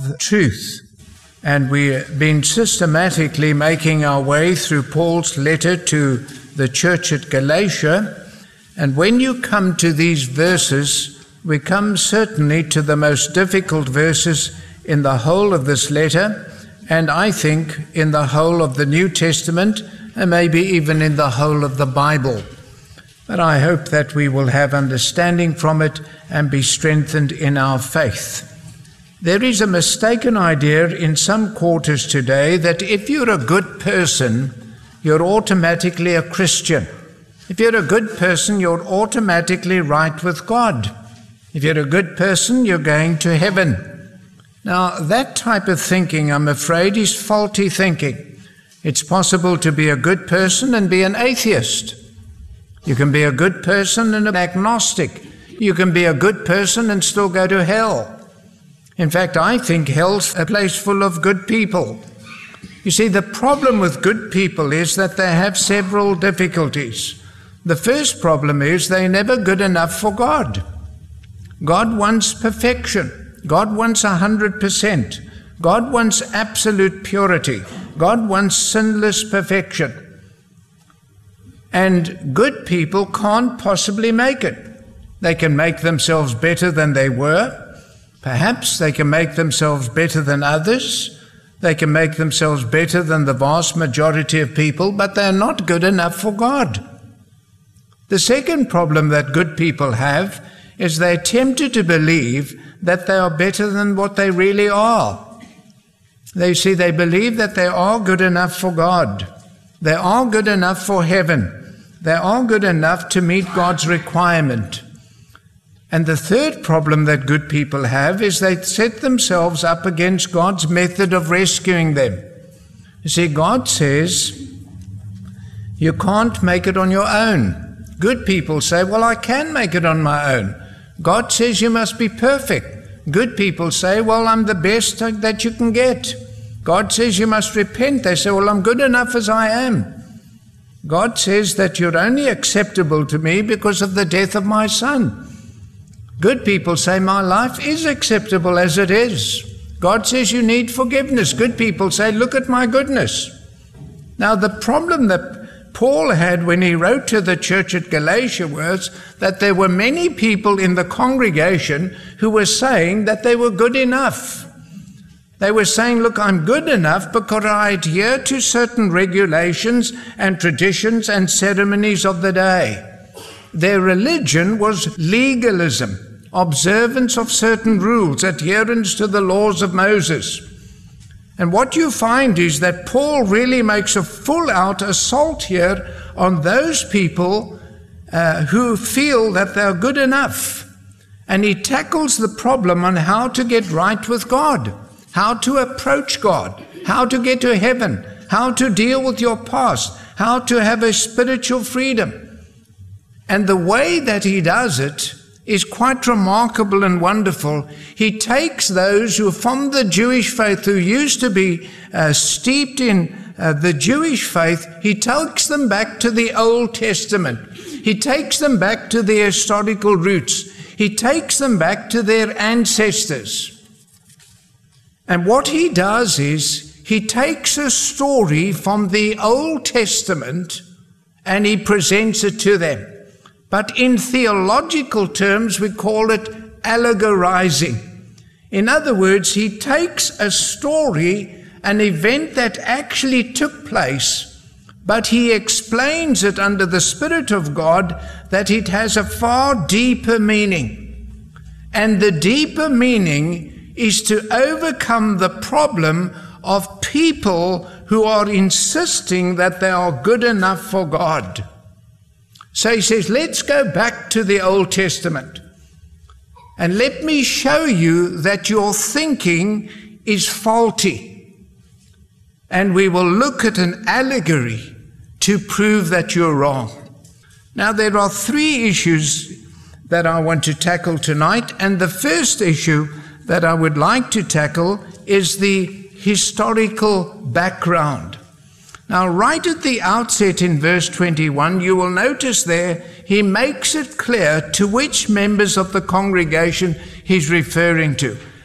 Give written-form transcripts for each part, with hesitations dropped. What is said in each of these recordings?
of truth. And we've been systematically making our way through Paul's letter to the church at Galatia. And when you come to these verses, we come certainly to the most difficult verses in the whole of this letter, and I think in the whole of the New Testament, and maybe even in the whole of the Bible. But I hope that we will have understanding from it and be strengthened in our faith. There is a mistaken idea in some quarters today that if you're a good person, you're automatically a Christian. If you're a good person, you're automatically right with God. If you're a good person, you're going to heaven. Now, that type of thinking, I'm afraid, is faulty thinking. It's possible to be a good person and be an atheist. You can be a good person and an agnostic. You can be a good person and still go to hell. In fact, I think hell's a place full of good people. You see, the problem with good people is that they have several difficulties. The first problem is they're never good enough for God. God wants perfection. God wants 100%. God wants absolute purity. God wants sinless perfection. And good people can't possibly make it. They can make themselves better than they were. Perhaps they can make themselves better than others. They can make themselves better than the vast majority of people, but they're not good enough for God. The second problem that good people have is they're tempted to believe that they are better than what they really are. They believe that they are good enough for God. They are good enough for heaven. They are good enough to meet God's requirement. And the third problem that good people have is they set themselves up against God's method of rescuing them. You see, God says, you can't make it on your own. Good people say, well, I can make it on my own. God says you must be perfect. Good people say, well, I'm the best that you can get. God says you must repent. They say, well, I'm good enough as I am. God says that you're only acceptable to me because of the death of my son. Good people say, my life is acceptable as it is. God says you need forgiveness. Good people say, look at my goodness. Now, the problem that Paul had when he wrote to the church at Galatia was that there were many people in the congregation who were saying that they were good enough. They were saying, look, I'm good enough because I adhere to certain regulations and traditions and ceremonies of the day. Their religion was legalism, observance of certain rules, adherence to the laws of Moses. And what you find is that Paul really makes a full-out assault here on those people who feel that they're good enough. And he tackles the problem on how to get right with God, how to approach God, how to get to heaven, how to deal with your past, how to have a spiritual freedom. And the way that he does it is quite remarkable and wonderful. He takes those who are from the Jewish faith, who used to be steeped in the Jewish faith, he takes them back to the Old Testament. He takes them back to their historical roots. He takes them back to their ancestors. And what he does is he takes a story from the Old Testament and he presents it to them. But in theological terms, we call it allegorizing. In other words, he takes a story, an event that actually took place, but he explains it under the Spirit of God that it has a far deeper meaning. And the deeper meaning is to overcome the problem of people who are insisting that they are good enough for God. So he says, let's go back to the Old Testament and let me show you that your thinking is faulty. And we will look at an allegory to prove that you're wrong. Now, there are three issues that I want to tackle tonight, and the first issue that I would like to tackle is the historical background. Now, right at the outset in verse 21, you will notice there, he makes it clear to which members of the congregation he's referring to.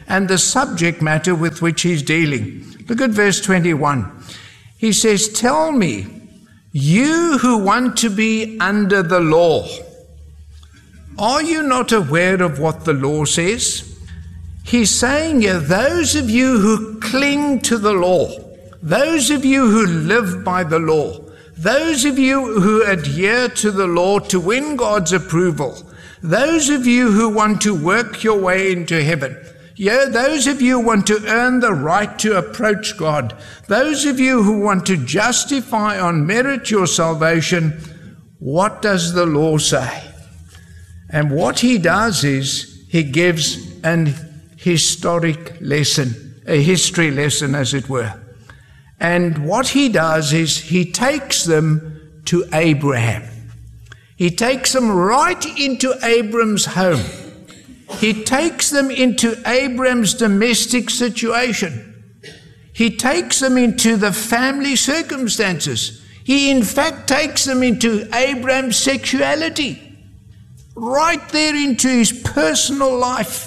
and the subject matter with which he's dealing. Look at verse 21. He says, "Tell me, you who want to be under the law, are you not aware of what the law says?" He's saying here, those of you who cling to the law, those of you who live by the law, those of you who adhere to the law to win God's approval, those of you who want to work your way into heaven, those of you who want to earn the right to approach God, those of you who want to justify on merit your salvation, what does the law say? And what he does is he gives an historic lesson, a history lesson as it were. And what he does is he takes them to Abraham. He takes them right into Abram's home. He takes them into Abram's domestic situation. He takes them into the family circumstances. He in fact takes them into Abram's sexuality, right there into his personal life.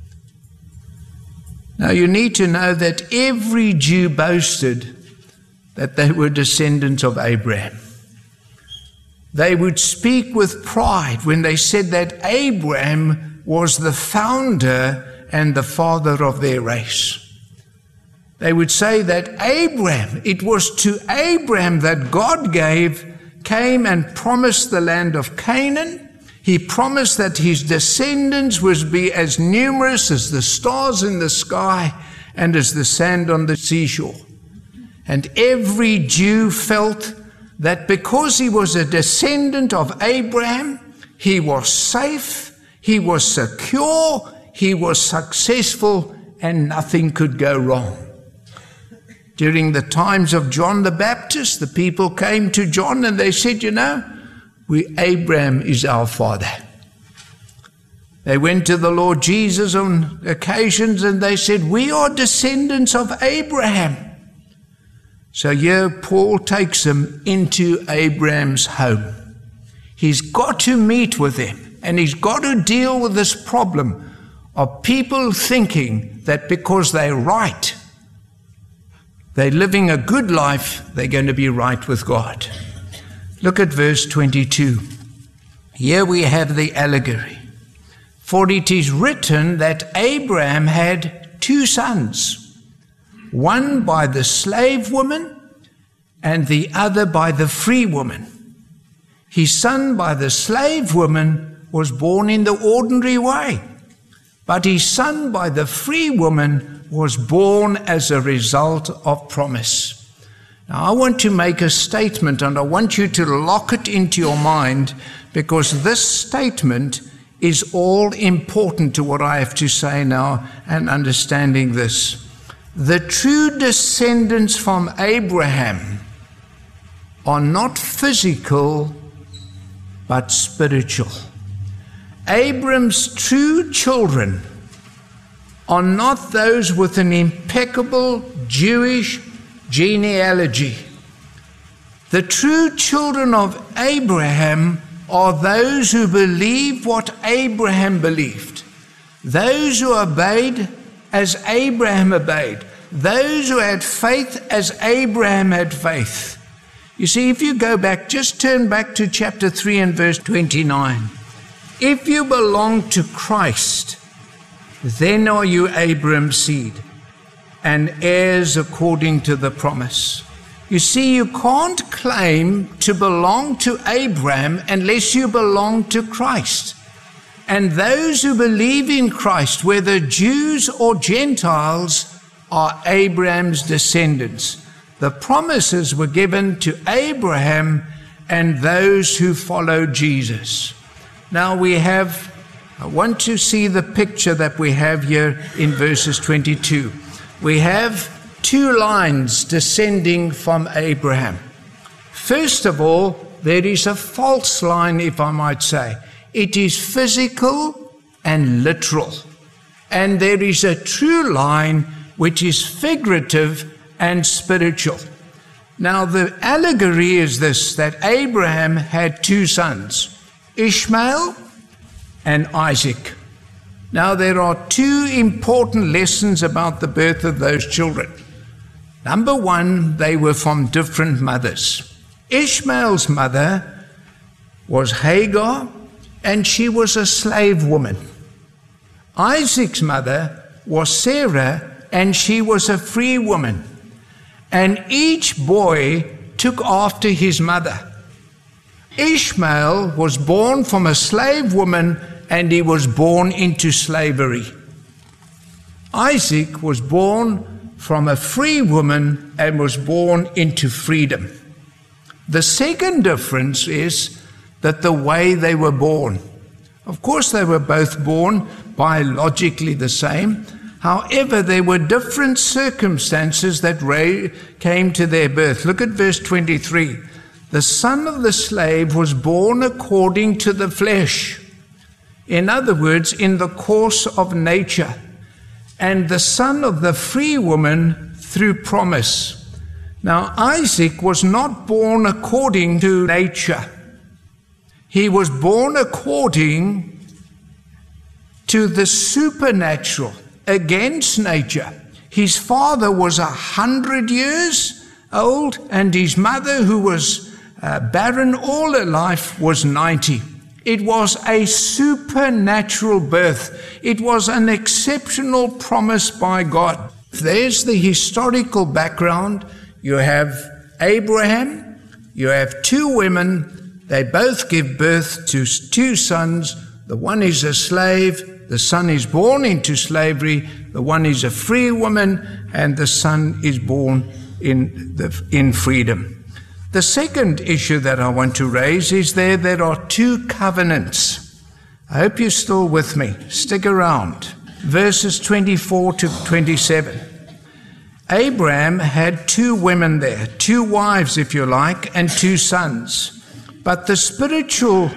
Now you need to know that every Jew boasted that they were descendants of Abraham. They would speak with pride when they said that Abraham was the founder and the father of their race. They would say that Abraham, it was to Abraham that God came and promised the land of Canaan. He promised that his descendants would be as numerous as the stars in the sky and as the sand on the seashore. And every Jew felt that because he was a descendant of Abraham, he was safe, he was secure, he was successful, and nothing could go wrong. During the times of John the Baptist, the people came to John and they said, Abraham is our father. They went to the Lord Jesus on occasions and they said, we are descendants of Abraham. So here Paul takes them into Abraham's home. He's got to meet with them and he's got to deal with this problem of people thinking that because they're right, they're living a good life, they're going to be right with God. Look at verse 22. Here we have the allegory. For it is written that Abraham had 2 sons, one by the slave woman and the other by the free woman. His son by the slave woman was born in the ordinary way, but his son by the free woman was born as a result of promise. Now, I want to make a statement, and I want you to lock it into your mind, because this statement is all important to what I have to say now and understanding this. The true descendants from Abraham are not physical, but spiritual. Abraham's true children are not those with an impeccable Jewish genealogy. The true children of Abraham are those who believe what Abraham believed, those who obeyed as Abraham obeyed, those who had faith as Abraham had faith. You see, if you go back, just turn back to chapter 3 and verse 29. If you belong to Christ, then are you Abraham's seed and heirs according to the promise. You see, you can't claim to belong to Abraham unless you belong to Christ. And those who believe in Christ, whether Jews or Gentiles, are Abraham's descendants. The promises were given to Abraham and those who follow Jesus. Now I want to see the picture that we have here in verses 22. We have 2 lines descending from Abraham. First of all, there is a false line, if I might say. It is physical and literal. And there is a true line which is figurative and spiritual. Now, the allegory is this, that Abraham had 2 sons, Ishmael and Isaac. Now, there are two important lessons about the birth of those children. Number one, they were from different mothers. Ishmael's mother was Hagar, and she was a slave woman. Isaac's mother was Sarah, and she was a free woman. And each boy took after his mother. Ishmael was born from a slave woman, and he was born into slavery. Isaac was born from a free woman and was born into freedom. The second difference is that the way they were born. Of course, they were both born biologically the same. However, there were different circumstances that came to their birth. Look at verse 23. The son of the slave was born according to the flesh. In other words, in the course of nature. And the son of the free woman through promise. Now, Isaac was not born according to nature. He was born according to the supernatural, against nature. His father was 100 years old, and his mother, who was barren all her life, was 90. It was a supernatural birth. It was an exceptional promise by God. There's the historical background. You have Abraham, you have two women. They both give birth to two sons. The one is a slave, the son is born into slavery. The one is a free woman, and the son is born in freedom. The second issue that I want to raise is there are two covenants. I hope you're still with me. Stick around. Verses 24 to 27. Abraham had two women there, two wives, if you like, and two sons. But the spiritual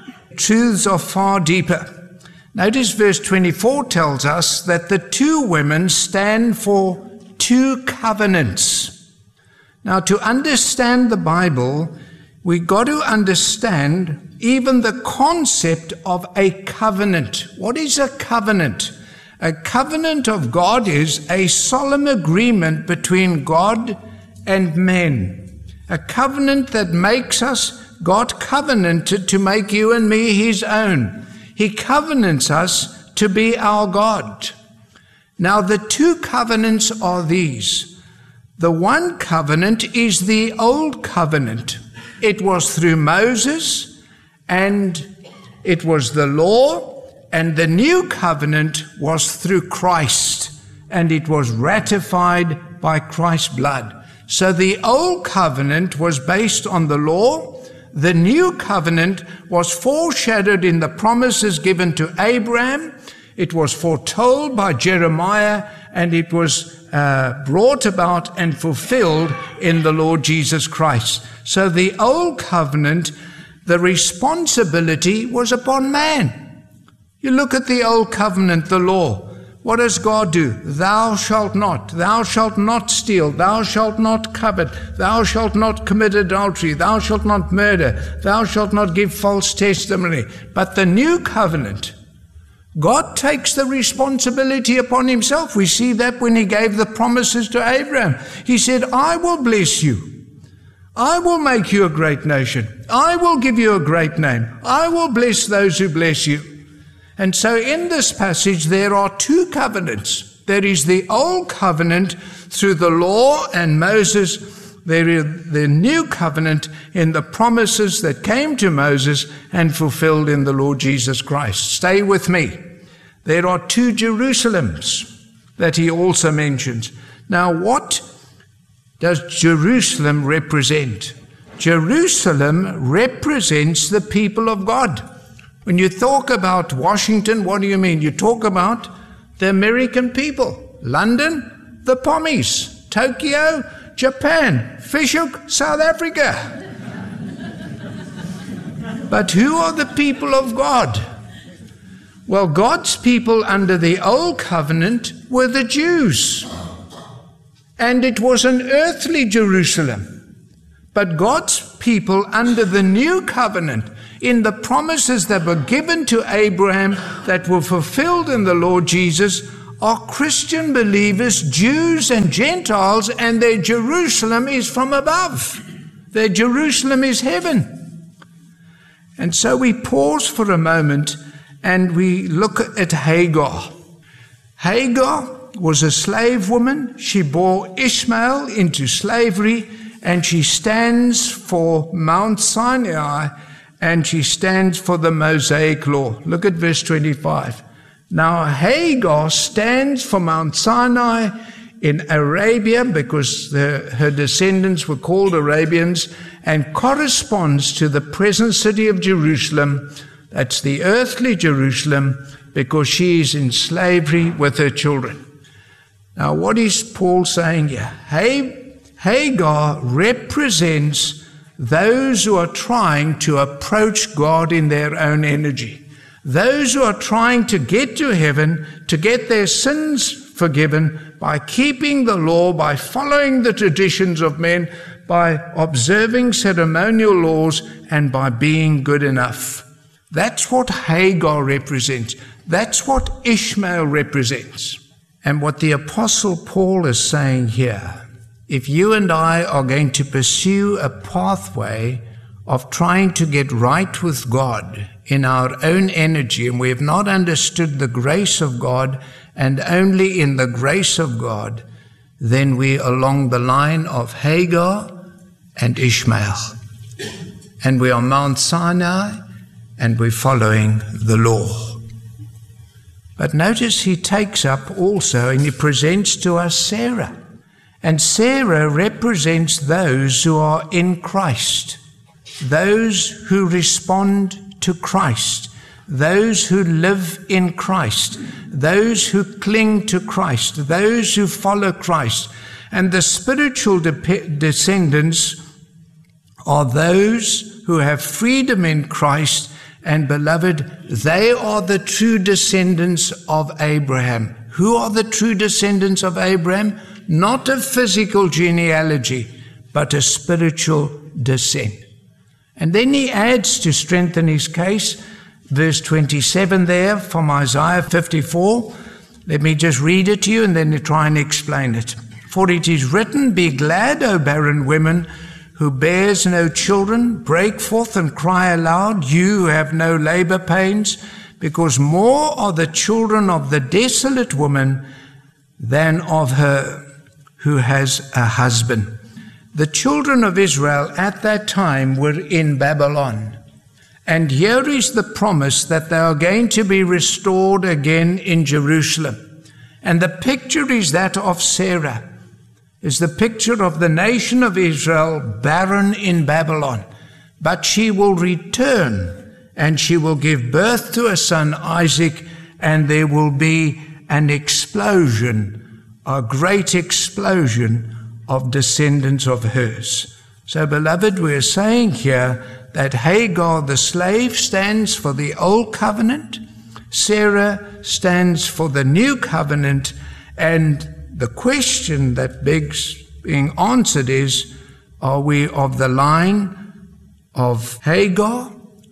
truths are far deeper. Notice verse 24 tells us that the two women stand for two covenants. Now, to understand the Bible, we got to understand even the concept of a covenant. What is a covenant? A covenant of God is a solemn agreement between God and men. A covenant that makes us, God covenanted to make you and me his own. He covenants us to be our God. Now, the two covenants are these. The one covenant is the old covenant. It was through Moses, and it was the law, and the new covenant was through Christ, and it was ratified by Christ's blood. So the old covenant was based on the law. The new covenant was foreshadowed in the promises given to Abraham. It was foretold by Jeremiah, and it was brought about and fulfilled in the Lord Jesus Christ. So the old covenant, the responsibility was upon man. You look at the old covenant, the law. What does God do? Thou shalt not steal, thou shalt not covet, thou shalt not commit adultery, thou shalt not murder, thou shalt not give false testimony. But the new covenant, God takes the responsibility upon himself. We see that when he gave the promises to Abraham. He said, I will bless you. I will make you a great nation. I will give you a great name. I will bless those who bless you. And so in this passage, there are two covenants. There is the old covenant through the law and Moses. There is the new covenant in the promises that came to Moses and fulfilled in the Lord Jesus Christ. Stay with me. There are two Jerusalems that he also mentions. Now, what does Jerusalem represent? Jerusalem represents the people of God. When you talk about Washington, what do you mean? You talk about the American people. London, the Pommies. Tokyo, Japan. Fish Hoek, South Africa. But who are the people of God? Well, God's people under the old covenant were the Jews. And it was an earthly Jerusalem. But God's people under the new covenant, in the promises that were given to Abraham that were fulfilled in the Lord Jesus are Christian believers, Jews and Gentiles, and their Jerusalem is from above. Their Jerusalem is heaven. And so we pause for a moment and we look at Hagar. Hagar was a slave woman. She bore Ishmael into slavery, and she stands for Mount Sinai, and she stands for the Mosaic law. Look at verse 25. Now Hagar stands for Mount Sinai in Arabia because her descendants were called Arabians, and corresponds to the present city of Jerusalem. That's the earthly Jerusalem, because she is in slavery with her children. Now what is Paul saying here? Hagar represents those who are trying to approach God in their own energy. Those who are trying to get to heaven, to get their sins forgiven by keeping the law, by following the traditions of men, by observing ceremonial laws, and by being good enough. That's what Hagar represents. That's what Ishmael represents. And what the Apostle Paul is saying here, if you and I are going to pursue a pathway of trying to get right with God in our own energy, and we have not understood the grace of God, and only in the grace of God, then we are along the line of Hagar and Ishmael. And we are Mount Sinai, and we're following the law. But notice he takes up also, and he presents to us Sarah. And Sarah represents those who are in Christ, those who respond to Christ, those who live in Christ, those who cling to Christ, those who follow Christ. And the spiritual descendants are those who have freedom in Christ. And beloved, they are the true descendants of Abraham. Who are the true descendants of Abraham? Not a physical genealogy, but a spiritual descent. And then he adds to strengthen his case, verse 27 there from Isaiah 54. Let me just read it to you and then try and explain it. For it is written, be glad, O barren women, who bears no children, break forth and cry aloud, you who have no labor pains, because more are the children of the desolate woman than of her who has a husband. The children of Israel at that time were in Babylon. And here is the promise that they are going to be restored again in Jerusalem. And the picture is that of Sarah, is the picture of the nation of Israel barren in Babylon. But she will return and she will give birth to a son, Isaac, and there will be an explosion, a great explosion of descendants of hers. So, beloved, we are saying here that Hagar, the slave, stands for the old covenant. Sarah stands for the new covenant. And the question that begs being answered is, are we of the line of Hagar,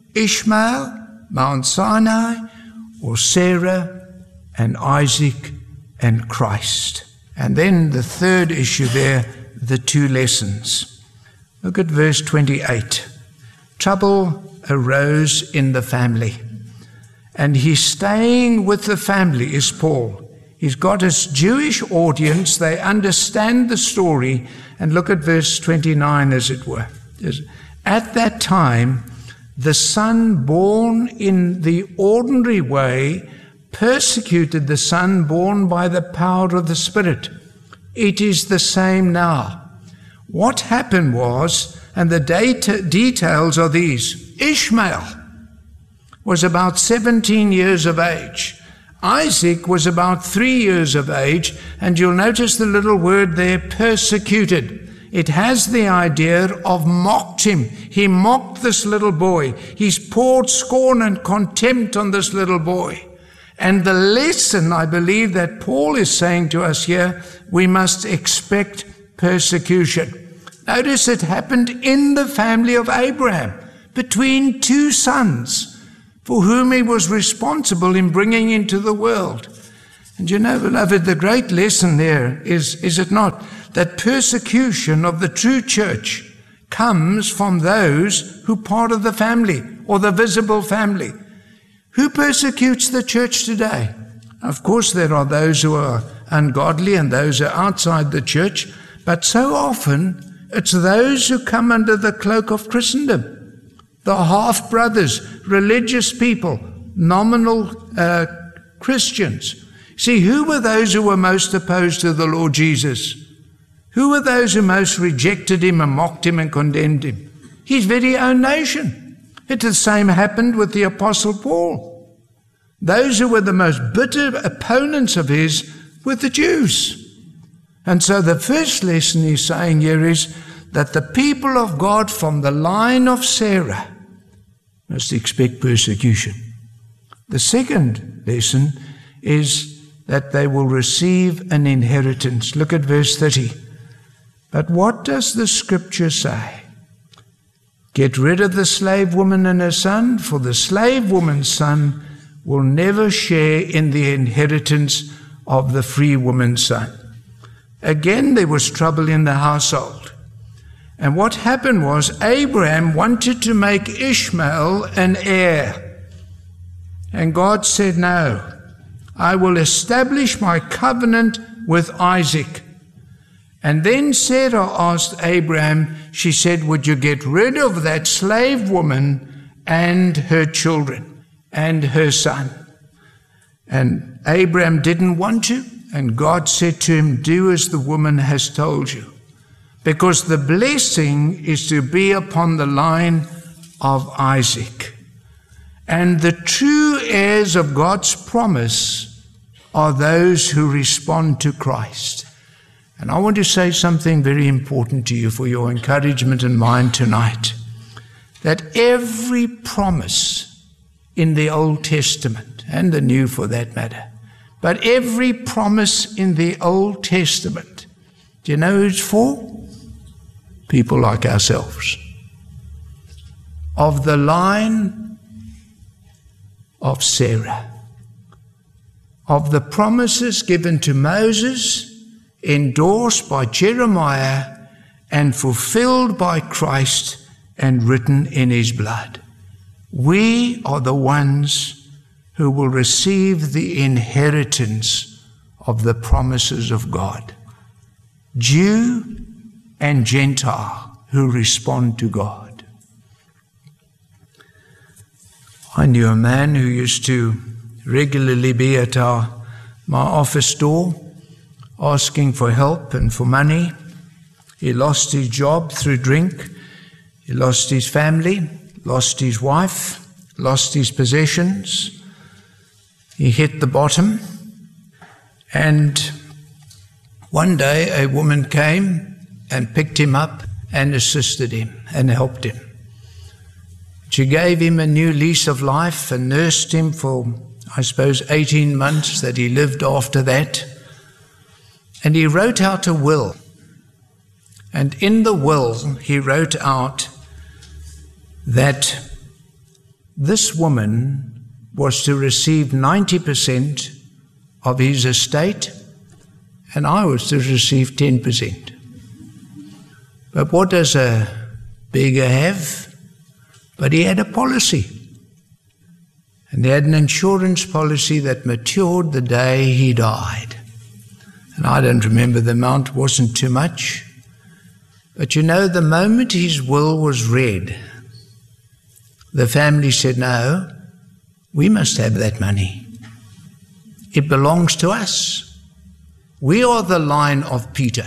Ishmael, Mount Sinai, or Sarah and Isaac and Christ? And then the third issue there, the two lessons. Look at verse 28. Trouble arose in the family. And he's staying with the family, is Paul. He's got his Jewish audience. They understand the story. And look at verse 29, as it were. At that time, the son born in the ordinary way persecuted the son born by the power of the Spirit. It is the same now. What happened was, and the details are these: Ishmael was about 17 years of age. Isaac was about 3 years of age, and you'll notice the little word there, persecuted. It has the idea of mocked him. He mocked this little boy. He's poured scorn and contempt on this little boy. And the lesson, I believe, that Paul is saying to us here, we must expect persecution. Notice it happened in the family of Abraham. between two sons for whom he was responsible in bringing into the world. And you know, beloved, the great lesson there is it not, that persecution of the true church comes from those who are part of the family or the visible family. Who persecutes the church today? Of course, there are those who are ungodly and those who are outside the church, but so often it's those who come under the cloak of Christendom, the half-brothers, religious people, nominal Christians. See, who were those who were most opposed to the Lord Jesus? Who were those who most rejected him and mocked him and condemned him? His very own nation. The same happened with the Apostle Paul. Those who were the most bitter opponents of his were the Jews. And so the first lesson he's saying here is that the people of God from the line of Sarah must expect persecution. The second lesson is that they will receive an inheritance. Look at verse 30. But what does the scripture say? Get rid of the slave woman and her son, for the slave woman's son will never share in the inheritance of the free woman's son. Again, there was trouble in the household. And what happened was Abraham wanted to make Ishmael an heir. And God said, no, I will establish my covenant with Isaac. And then Sarah asked Abraham, she said, would you get rid of that slave woman and her children and her son? And Abraham didn't want to. And God said to him, do as the woman has told you. Because the blessing is to be upon the line of Isaac. And the true heirs of God's promise are those who respond to Christ. And I want to say something very important to you for your encouragement and mine tonight. That every promise in the Old Testament, and the New for that matter, but every promise in the Old Testament, do you know who it's for? People like ourselves. Of the line of Sarah. Of the promises given to Moses, endorsed by Jeremiah, and fulfilled by Christ, and written in his blood. We are the ones who will receive the inheritance of the promises of God. Jew and Gentile who respond to God. I knew a man who used to regularly be at my office door asking for help and for money. He lost his job through drink. He lost his family, lost his wife, lost his possessions. He hit the bottom, and one day a woman came and picked him up and assisted him and helped him. She gave him a new lease of life and nursed him for, 18 months that he lived after that. And he wrote out a will. And in the will, he wrote out that this woman was to receive 90% of his estate, and I was to receive 10%. But what does a beggar have? But he had a policy. And he had an insurance policy that matured the day he died. And I don't remember the amount, wasn't too much. But you know, the moment his will was read, the family said, no, we must have that money. It belongs to us. We are the line of Peter.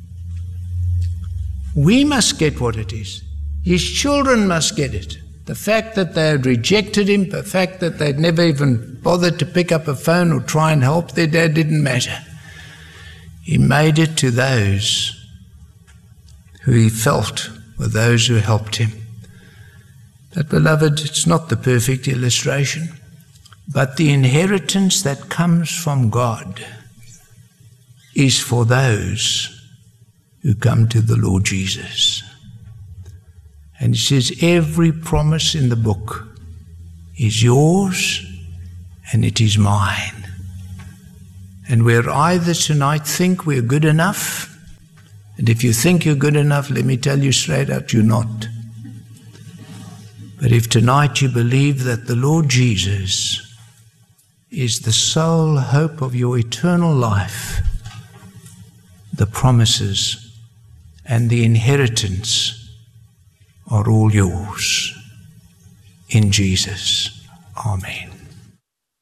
We must get what it is. His children must get it. The fact that they had rejected him, the fact that they'd never even bothered to pick up a phone or try and help their dad didn't matter. He made it to those who he felt were those who helped him. But beloved, it's not the perfect illustration, but the inheritance that comes from God is for those who come to the Lord Jesus. And he says, every promise in the book is yours and it is mine. And we're either tonight think we're good enough, and if you think you're good enough, let me tell you straight out, you're not. But if tonight you believe that the Lord Jesus is the sole hope of your eternal life, the promises and the inheritance are all yours in Jesus. Amen.